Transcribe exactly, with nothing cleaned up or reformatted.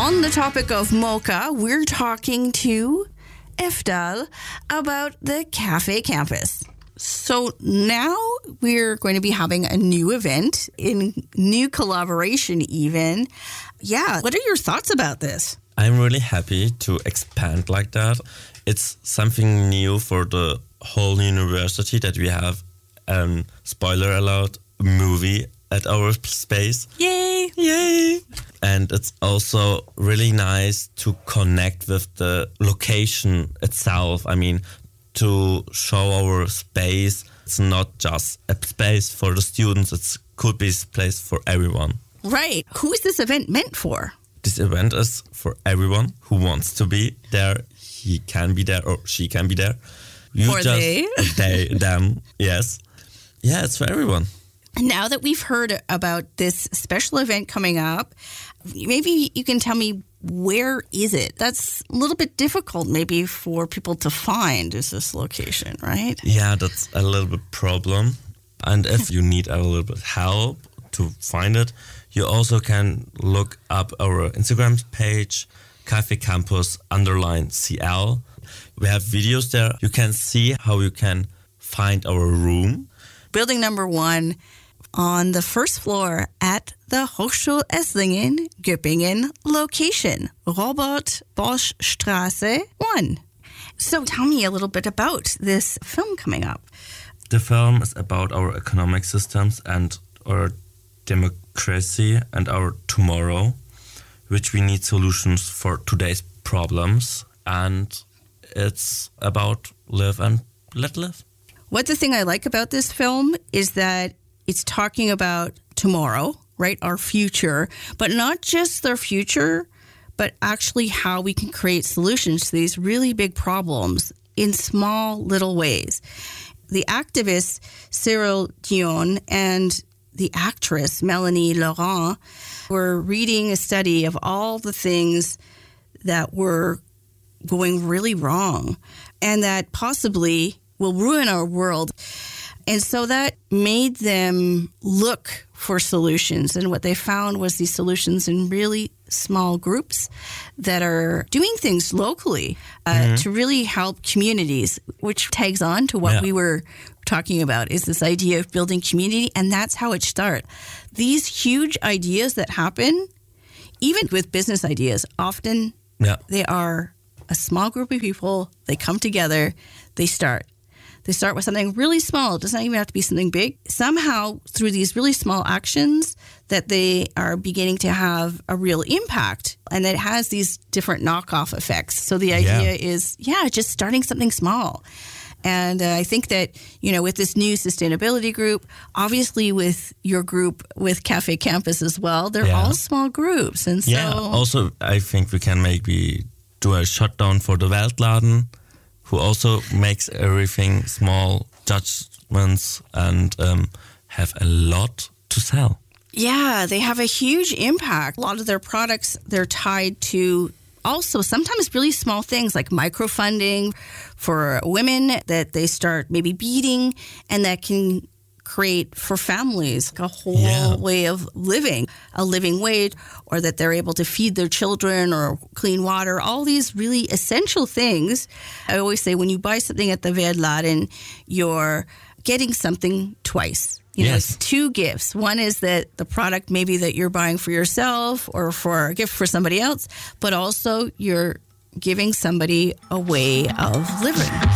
On the topic of mocha, we're talking to Efdal about the Cafe Campus. So now we're going to be having a new event, in new collaboration even. Yeah, what are your thoughts about this? I'm really happy to expand like that. It's something new for the whole university that we have, um, spoiler alert, a movie at our space. Yay! Yay! And it's also really nice to connect with the location itself. I mean, to show our space. It's not just a space for the students. It could be a place for everyone. Right. Who is this event meant for? This event is for everyone who wants to be there. He can be there or she can be there. You or just, they. they. Them, yes. Yeah, it's for everyone. Now that we've heard about this special event coming up, maybe you can tell me, where is it? That's a little bit difficult maybe for people to find, is this location, right? Yeah, that's a little bit problem. And if you need a little bit help to find it, you also can look up our Instagram page, Cafe Campus underline C L. We have videos there. You can see how you can find our room. Building number one, on the first floor at the Hochschule Esslingen, Göppingen location, Robert Bosch Straße one. So tell me a little bit about this film coming up. The film is about our economic systems and our democracy and our tomorrow, which we need solutions for today's problems. And it's about live and let live. What the thing I like about this film is that it's talking about tomorrow, right? Our future, but not just their future, but actually how we can create solutions to these really big problems in small little ways. The activist Cyril Dion and the actress Melanie Laurent were reading a study of all the things that were going really wrong and that possibly will ruin our world. And so that made them look for solutions. And what they found was these solutions in really small groups that are doing things locally uh, mm-hmm. to really help communities, which tags on to what yeah. we were talking about, is this idea of building community. And that's how it starts. These huge ideas that happen, even with business ideas, often yeah. they are a small group of people. They come together, they start. They start with something really small. It doesn't even have to be something big. Somehow, through these really small actions, that they are beginning to have a real impact. And it has these different knockoff effects. So the idea yeah. is, yeah, just starting something small. And uh, I think that, you know, with this new sustainability group, obviously with your group, with Cafe Campus as well, they're yeah. all small groups. And so yeah. Also, I think we can maybe do a shutdown for the Weltladen, who also makes everything small judgments and um, have a lot to sell. Yeah, they have a huge impact. A lot of their products, they're tied to also sometimes really small things like microfunding for women that they start maybe beading, and that can create for families a whole yeah. way of living, a living wage, or that they're able to feed their children or clean water, all these really essential things. I always say when you buy something at the Weltladen, you're getting something twice. You know, yes. It's two gifts. One is that the product maybe that you're buying for yourself or for a gift for somebody else, but also you're giving somebody a way of living.